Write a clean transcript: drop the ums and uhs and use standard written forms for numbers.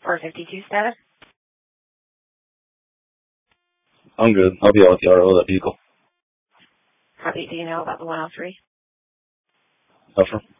452 status. I'm good. I'll be out with the RO, that vehicle. How do you know about the 103? Affirm.